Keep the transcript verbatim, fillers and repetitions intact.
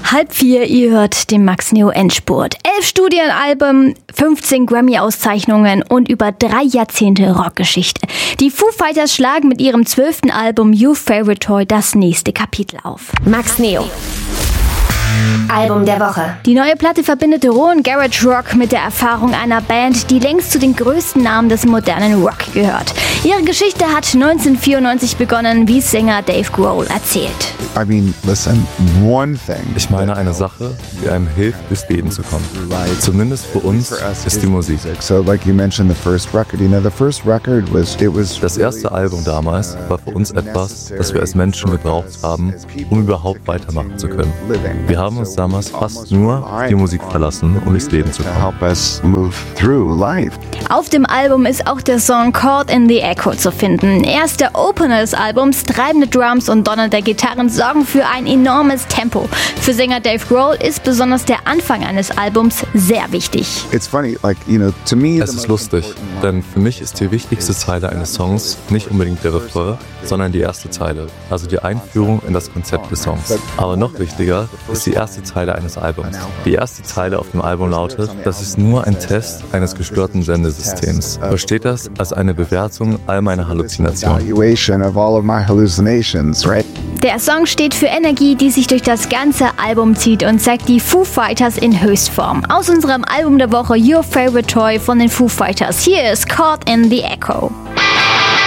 Halb vier, ihr hört den Max Neo Endspurt. Elf Studienalben, fünfzehn Grammy-Auszeichnungen und über drei Jahrzehnte Rockgeschichte. Die Foo Fighters schlagen mit ihrem zwölften Album Your Favorite Toy das nächste Kapitel auf. Max Neo. Album der Woche. Die neue Platte verbindet rohen Garage Rock mit der Erfahrung einer Band, die längst zu den größten Namen des modernen Rock gehört. Ihre Geschichte hat neunzehnhundertvierundneunzig begonnen, wie Sänger Dave Grohl erzählt. I mean, listen, one thing. Ich meine eine Sache, die einem hilft, durchs Leben zu kommen. Zumindest für uns ist die Musik. So, like you mentioned, the first record. You know, the first record was it was. Das erste Album damals war für uns etwas, das wir als Menschen gebraucht haben, um überhaupt weitermachen zu können. Wir haben uns damals fast nur die Musik verlassen, um durchs Leben zu kommen. Help us move through life. Auf dem Album ist auch der Song Caught in the Echo zu finden. Er ist der Opener des Albums. Treibende Drums und donnernde Gitarren sorgen für ein enormes Tempo. Für Sänger Dave Grohl ist besonders der Anfang eines Albums sehr wichtig. It's funny, like, you know, to me. Es ist lustig, denn für mich ist die wichtigste Zeile eines Songs nicht unbedingt der Refrain, sondern die erste Zeile, also die Einführung in das Konzept des Songs. Aber noch wichtiger ist die erste Zeile eines Albums. Die erste Zeile auf dem Album lautet: Das ist nur ein Test eines gestörten Sendesystems. Versteht das als eine Bewertung all meiner Halluzinationen. Der Song steht für Energie, die sich durch das ganze Album zieht und zeigt die Foo Fighters in Höchstform. Aus unserem Album der Woche Your Favorite Toy von den Foo Fighters. Hier ist Caught in the Echo.